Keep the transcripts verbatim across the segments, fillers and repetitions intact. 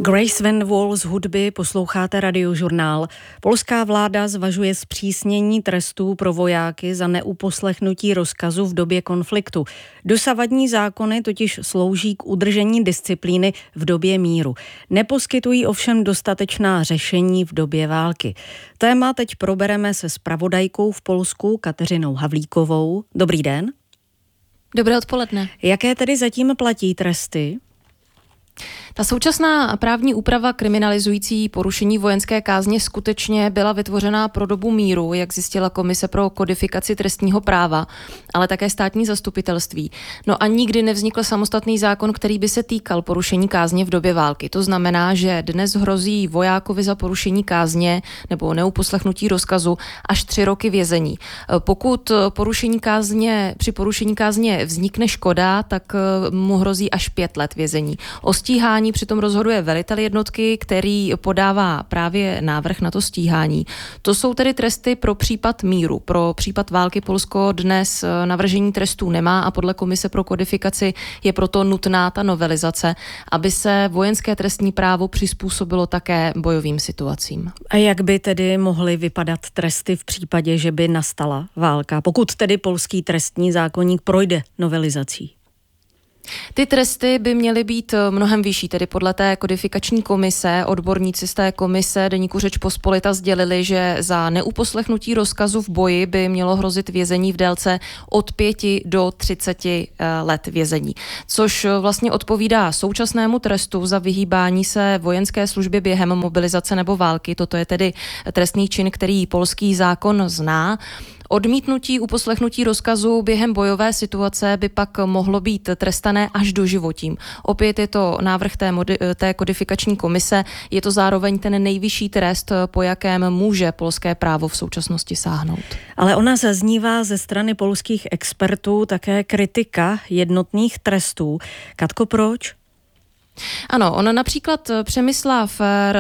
Grace Van Wall z hudby, posloucháte Radiožurnál. Polská vláda zvažuje zpřísnění trestů pro vojáky za neuposlechnutí rozkazu v době konfliktu. Dosavadní zákony totiž slouží k udržení disciplíny v době míru. Neposkytují ovšem dostatečná řešení v době války. Téma teď probereme se zpravodajkou v Polsku Kateřinou Havlíkovou. Dobrý den. Dobré odpoledne. Jaké tedy zatím platí tresty? Ta současná právní úprava kriminalizující porušení vojenské kázně skutečně byla vytvořena pro dobu míru, jak zjistila Komise pro kodifikaci trestního práva, ale také státní zastupitelství. No a nikdy nevznikl samostatný zákon, který by se týkal porušení kázně v době války. To znamená, že dnes hrozí vojákovi za porušení kázně nebo neuposlechnutí rozkazu až tři roky vězení. Pokud porušení kázně, při porušení kázně vznikne škoda, tak mu hrozí až pět let vězení. O stíhání přitom rozhoduje velitel jednotky, který podává právě návrh na to stíhání. To jsou tedy tresty pro případ míru. Pro případ války Polsko dnes navržení trestů nemá a podle Komise pro kodifikaci je proto nutná ta novelizace, aby se vojenské trestní právo přizpůsobilo také bojovým situacím. A jak by tedy mohly vypadat tresty v případě, že by nastala válka, pokud tedy polský trestní zákoník projde novelizací? Ty tresty by měly být mnohem vyšší, tedy podle té kodifikační komise. Odborníci z té komise deníku Řeč Pospolita sdělili, že za neuposlechnutí rozkazu v boji by mělo hrozit vězení v délce od pěti do třiceti let vězení, což vlastně odpovídá současnému trestu za vyhýbání se vojenské službě během mobilizace nebo války. Toto je tedy trestný čin, který polský zákon zná. Odmítnutí uposlechnutí rozkazu během bojové situace by pak mohlo být trestané až doživotím. Opět je to návrh té, modi- té kodifikační komise, je to zároveň ten nejvyšší trest, po jakém může polské právo v současnosti sáhnout. Ale ona zaznívá ze strany polských expertů také kritika jednotných trestů. Katko, proč? Ano, on například Přemysław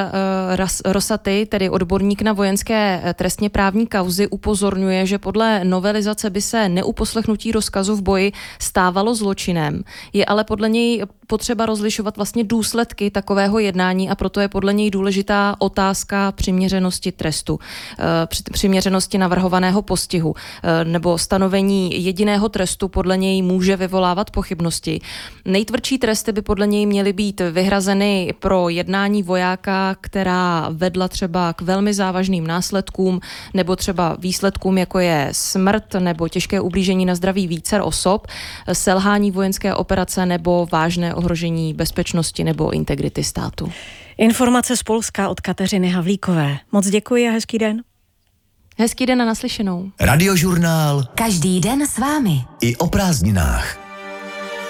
Rosaty, tedy odborník na vojenské trestně právní kauzy, upozorňuje, že podle novelizace by se neuposlechnutí rozkazu v boji stávalo zločinem. Je ale podle něj potřeba rozlišovat vlastně důsledky takového jednání a proto je podle něj důležitá otázka přiměřenosti trestu, přiměřenosti navrhovaného postihu nebo stanovení jediného trestu podle něj může vyvolávat pochybnosti. Nejtvrdší tresty by podle něj měly být vyhrazeny pro jednání vojáka, která vedla třeba k velmi závažným následkům nebo třeba výsledkům, jako je smrt nebo těžké ublížení na zdraví vícer osob, selhání vojenské operace nebo vážné ohrožení bezpečnosti nebo integrity státu. Informace z Polska od Kateřiny Havlíkové. Moc děkuji a hezký den. Hezký den a naslyšenou. Radiožurnál. Každý den s vámi. I o prázdninách.